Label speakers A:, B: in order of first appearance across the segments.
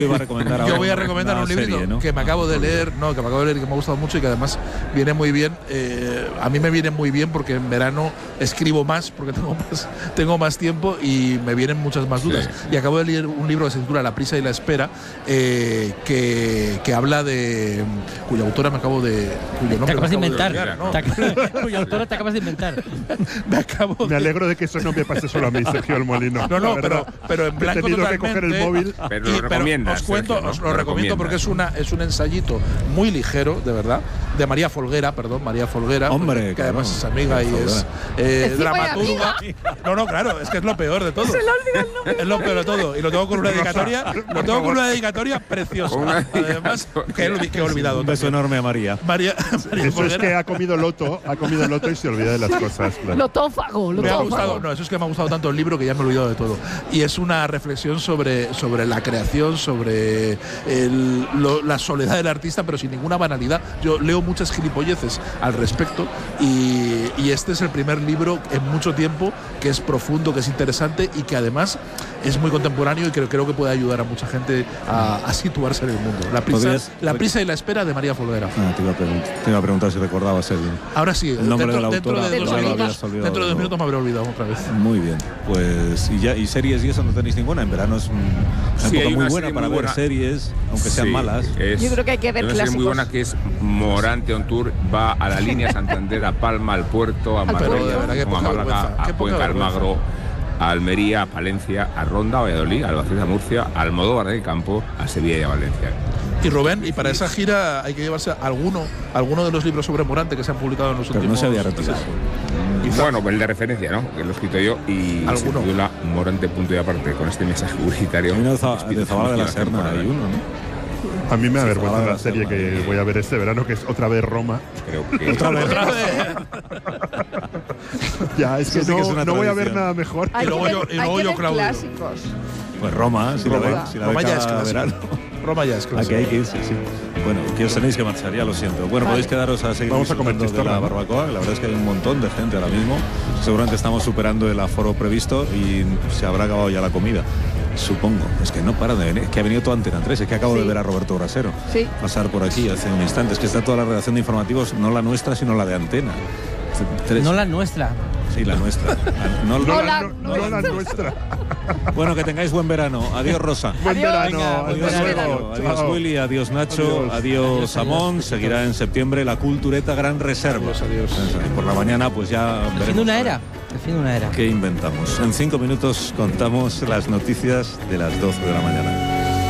A: Iba a recomendar
B: Yo voy a recomendar un librito serie, ¿no? que me acabo de leer, que me ha gustado mucho y que además viene muy bien. A mí me viene muy bien porque en verano escribo más, porque tengo más tiempo y me vienen muchas más dudas. Sí. Y acabo de leer un libro que se titula La prisa y la espera, que habla de… cuya autora me acabo de… cuyo nombre
C: te acabas de inventar.
B: Olvidar, ¿no?
C: Cuya autora te acabas de inventar.
D: Me alegro de que eso no me pase solo a mí, Sergio El Molino.
B: No, pero en blanco
D: he tenido
B: totalmente.
D: Que coger el móvil.
E: Pero lo recomiendo.
B: Os lo recomiendo porque es un ensayito muy ligero, de verdad, de María Folguera,
A: Hombre,
B: que además es amiga y es dramaturga. No, claro, es que es lo peor de todo.
F: Se le olvida el nombre.
B: Es lo peor de todo. Y lo tengo con una dedicatoria preciosa. Además, que he olvidado.
A: Un beso enorme a María.
B: María
D: eso
B: Folguera.
D: Es que ha comido loto y se olvida de las cosas. Claro.
F: Lotófago.
B: Me ha gustado, eso es que me ha gustado tanto el libro que ya me he olvidado de todo. Y es una reflexión sobre la creación, sobre la soledad del artista, pero sin ninguna banalidad. Yo leo muchas gilipolleces al respecto y este es el primer libro en mucho tiempo que es profundo, que es interesante y que además es muy contemporáneo y creo que puede ayudar a mucha gente a situarse en el mundo. La prisa y la espera de María Folguera.
A: Te iba a preguntar si recordabas
B: ahora sí,
A: el nombre de la autora.
B: Dentro de 2 minutos me habré olvidado otra vez.
A: Muy bien, pues y series y eso no tenéis ninguna. En verano es una época muy buena para ver series, aunque sean malas.
F: Yo creo que hay que ver clásicos.
E: Una muy buena que es Morante on Tour, va a la línea Santander, a Palma, al Puerto, a Marbella, a Málaga, a Cuenca, Almagro, a Almería, a Palencia, a Ronda, a Valladolid, a Albacete, a Murcia, a Almodóvar del Campo, a Sevilla y a Valencia.
B: Y Rubén, y para esa gira hay que llevarse alguno de los libros sobre Morante que se han publicado en los últimos…
A: Pero no se había retirado.
E: Bueno, el de referencia, ¿no? Que lo he escrito yo y se titula Morante punto y aparte, con este mensaje publicitario.
A: De Zabala de la Serna hay uno, ¿no?
D: A mí me avergüenza la serie que voy a ver este verano, que es otra vez Roma.
E: Creo que
B: otra vez.
D: Ya, es que no voy a ver nada mejor.
F: Hay que ver clásicos.
A: Pues Roma, si
B: Roma ya es clásico. Roma ya es clásico.
A: Aquí hay que irse, sí. Bueno, que os tenéis que marchar, ya lo siento. Bueno, podéis quedaros a seguir disfrutando de la barbacoa. La verdad es que hay un montón de gente ahora mismo. Seguramente estamos superando el aforo previsto y se habrá acabado ya la comida. Supongo, es que no paran de venir, es que ha venido toda Antena 3, es que acabo de ver a Roberto Brasero pasar por aquí hace un instante, es que está toda la redacción de informativos, no la nuestra, sino la de Antena.
C: No la nuestra.
A: Sí, la nuestra.
D: No la nuestra.
A: Bueno, que tengáis buen verano. Adiós, Rosa.
D: Buen verano.
A: Adiós, Willy. Adiós, Nacho. Adiós, Amón. Seguirá en septiembre la Cultureta Gran Reserva.
B: Adiós.
A: Por la mañana, pues ya veremos.
C: El fin de una era.
A: ¿Qué inventamos? En 5 minutos contamos las noticias de las 12 de la mañana.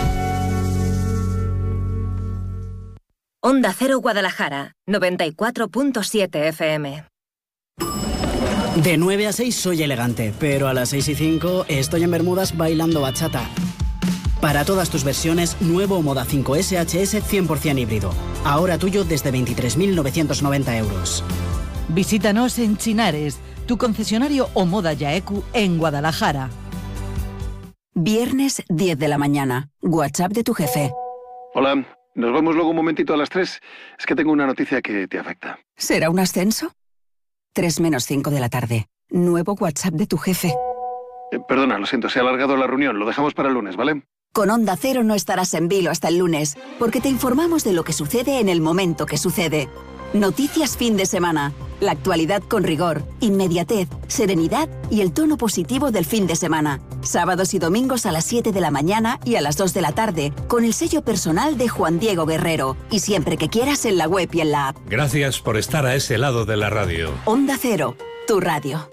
G: Onda Cero Guadalajara, 94.7 FM.
H: De 9 a 6 soy elegante, pero a las 6 y 5 estoy en Bermudas bailando bachata. Para todas tus versiones, nuevo Moda 5 SHS 100% híbrido. Ahora tuyo desde 23.990 euros.
I: Visítanos en Chinares, tu concesionario Omoda Yaeku en Guadalajara.
J: Viernes 10 de la mañana. WhatsApp de tu jefe.
K: Hola, nos vemos luego un momentito a las 3. Es que tengo una noticia que te afecta.
J: ¿Será un ascenso? 3 menos 5 de la tarde. Nuevo WhatsApp de tu jefe.
K: Perdona, lo siento, se ha alargado la reunión. Lo dejamos para el lunes, ¿vale?
J: Con Onda Cero no estarás en vilo hasta el lunes, porque te informamos de lo que sucede en el momento que sucede. Noticias fin de semana. La actualidad con rigor, inmediatez, serenidad y el tono positivo del fin de semana. Sábados y domingos a las 7 de la mañana y a las 2 de la tarde, con el sello personal de Juan Diego Guerrero. Y siempre que quieras en la web y en la app.
L: Gracias por estar a ese lado de la radio.
J: Onda Cero, tu radio.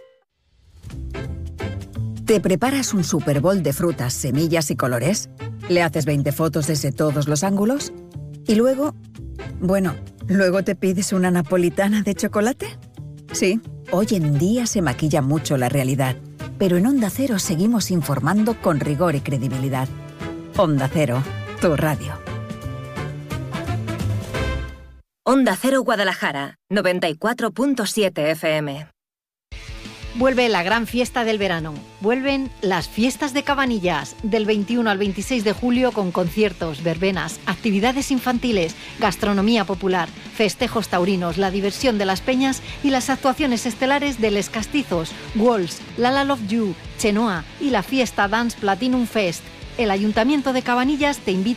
J: ¿Te preparas un Super Bowl de frutas, semillas y colores? ¿Le haces 20 fotos desde todos los ángulos? ¿Y luego? Bueno, ¿luego te pides una napolitana de chocolate? Sí, hoy en día se maquilla mucho la realidad, pero en Onda Cero seguimos informando con rigor y credibilidad. Onda Cero, tu radio.
G: Onda Cero Guadalajara, 94.7 FM.
M: Vuelve la gran fiesta del verano. Vuelven las fiestas de Cabanillas, del 21 al 26 de julio con conciertos, verbenas, actividades infantiles, gastronomía popular, festejos taurinos, la diversión de las peñas y las actuaciones estelares de Les Castizos, Walls, Lala Love You, Chenoa y la fiesta Dance Platinum Fest. el Ayuntamiento de Cabanillas te invita